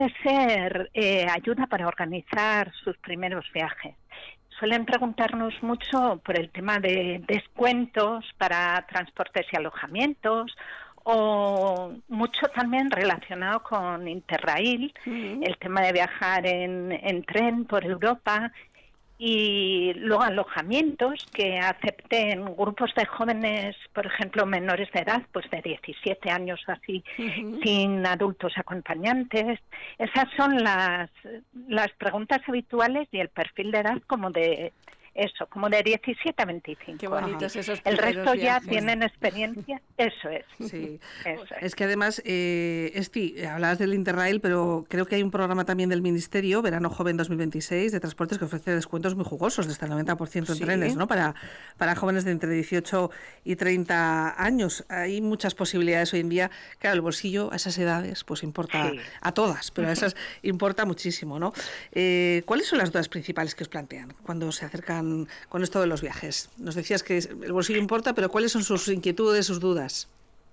ser ayuda para organizar sus primeros viajes. Suelen preguntarnos mucho por el tema de descuentos para transportes y alojamientos, o mucho también relacionado con Interrail, el tema de viajar en tren por Europa, y luego alojamientos que acepten grupos de jóvenes, por ejemplo, menores de edad, pues de 17 años o así, sin adultos acompañantes. Esas son las preguntas habituales y el perfil de edad como de 17 a 25. Qué bonitos esos El resto viajes. ya tienen experiencia, eso es. Sí. Eso es que además, Esti, hablabas del Interrail, pero creo que hay un programa también del Ministerio, Verano Joven 2026, de transportes que ofrece descuentos muy jugosos, de hasta el 90% en trenes, ¿no? Para jóvenes de entre 18 y 30 años. Hay muchas posibilidades hoy en día. Claro, el bolsillo a esas edades pues importa a todas, pero a esas importa muchísimo, ¿no? ¿Cuáles son las dudas principales que os plantean cuando se acercan con esto de los viajes? Nos decías que el bolsillo importa, pero ¿cuáles son sus inquietudes, sus dudas?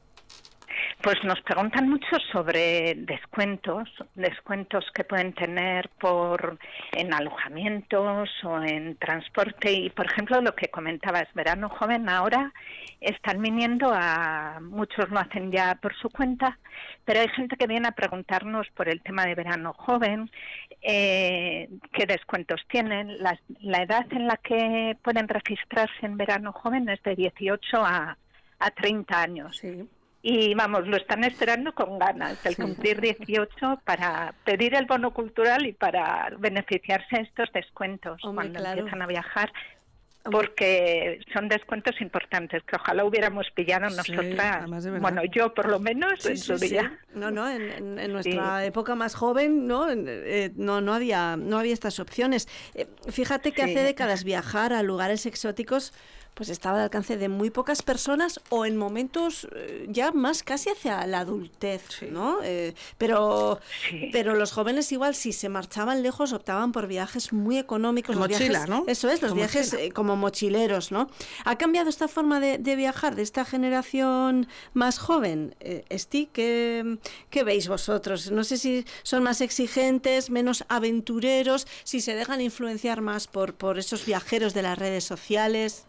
Pues nos preguntan mucho sobre descuentos que pueden tener en alojamientos o en transporte. Y, por ejemplo, lo que comentabas, Verano Joven ahora están viniendo muchos lo hacen ya por su cuenta, pero hay gente que viene a preguntarnos por el tema de Verano Joven, qué descuentos tienen. La edad en la que pueden registrarse en Verano Joven es de 18 a 30 años. Sí. Y vamos, lo están esperando con ganas, el cumplir 18 para pedir el bono cultural y para beneficiarse de estos descuentos. Hombre, cuando claro. empiezan a viajar, porque son descuentos importantes que ojalá hubiéramos pillado nosotras, bueno, yo por lo menos en su día. No, en nuestra época más joven no había estas opciones. Fíjate que hace décadas viajar a lugares exóticos pues estaba al alcance de muy pocas personas, o en momentos ya más casi hacia la adultez, ¿no? Pero los jóvenes igual, si se marchaban lejos, optaban por viajes muy económicos. Mochila, ¿no? Eso es, los viajes como mochileros, ¿no? ¿Ha cambiado esta forma de viajar de esta generación más joven? Esti, ¿qué veis vosotros? No sé si son más exigentes, menos aventureros, si se dejan influenciar más por esos viajeros de las redes sociales.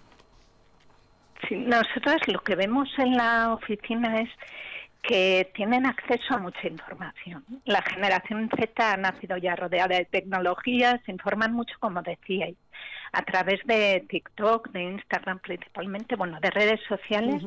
Sí, nosotros lo que vemos en la oficina es que tienen acceso a mucha información. La generación Z ha nacido ya rodeada de tecnologías, se informan mucho, como decíais, a través de TikTok, de Instagram principalmente, de redes sociales,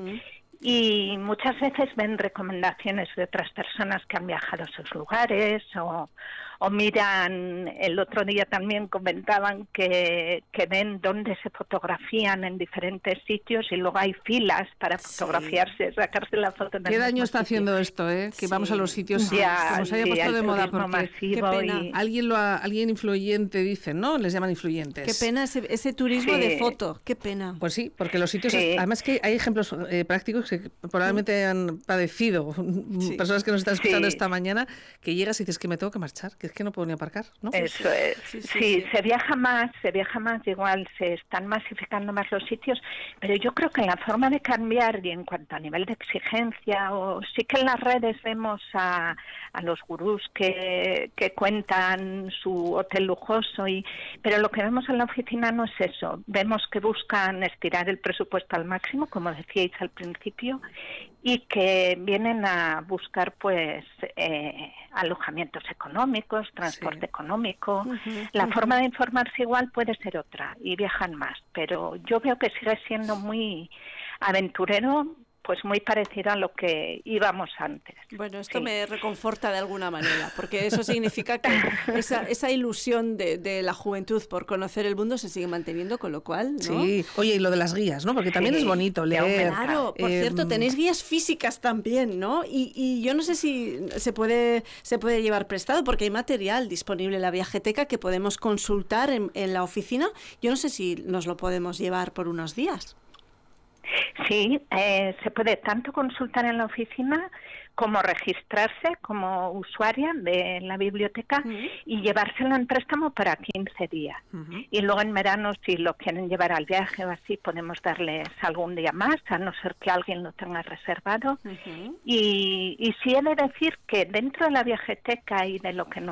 y muchas veces ven recomendaciones de otras personas que han viajado a esos lugares, o miran, el otro día también comentaban que ven dónde se fotografían en diferentes sitios y luego hay filas para fotografiarse, sacarse la foto. ¿Qué daño está haciendo esto, que vamos a los sitios como se haya puesto de moda? Porque qué pena. Alguien influyente dicen, ¿no? Les llaman influyentes. Qué pena ese turismo de foto, qué pena. Pues sí, porque los sitios, además que hay ejemplos prácticos que probablemente han padecido personas que nos están escuchando esta mañana, que llegas y dices que me tengo que marchar, que es que no puedo ni aparcar, ¿no? Eso es. Sí, se viaja más, igual se están masificando más los sitios, pero yo creo que en la forma de cambiar y en cuanto a nivel de exigencia, o sí que en las redes vemos a los gurús que cuentan su hotel lujoso, pero lo que vemos en la oficina no es eso. Vemos que buscan estirar el presupuesto al máximo, como decíais al principio, y que vienen a buscar pues alojamientos económicos, transporte económico. La forma de informarse igual puede ser otra y viajan más, pero yo veo que sigue siendo muy aventurero, pues muy parecido a lo que íbamos antes. Bueno, esto me reconforta de alguna manera, porque eso significa que esa ilusión de la juventud por conocer el mundo se sigue manteniendo, con lo cual, ¿no? Sí, oye, y lo de las guías, ¿no? Porque también es bonito leer. Claro, por cierto, tenéis guías físicas también, ¿no? Y yo no sé si se puede llevar prestado, porque hay material disponible en la Viajeteca que podemos consultar en la oficina. Yo no sé si nos lo podemos llevar por unos días. Sí, se puede tanto consultar en la oficina como registrarse como usuaria de la biblioteca y llevárselo en préstamo para 15 días. Y luego en verano, si lo quieren llevar al viaje o así, podemos darles algún día más, a no ser que alguien lo tenga reservado. Y sí he de decir que dentro de la viajeteca y de lo que nos